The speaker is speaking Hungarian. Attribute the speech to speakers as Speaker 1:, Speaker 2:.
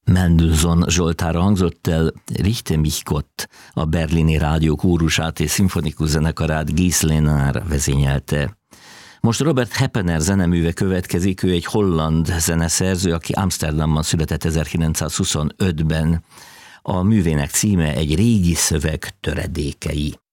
Speaker 1: Mendelssohn Zsoltára hangzott el, Richte mich Gott, a berlini rádió kórusát és szimfonikus zenekarát Guy Lénard vezényelte. Most Robert Heppener zeneműve következik, ő egy holland zeneszerző, aki Amsterdamban született 1925-ben. A művének címe egy régi szöveg töredékei.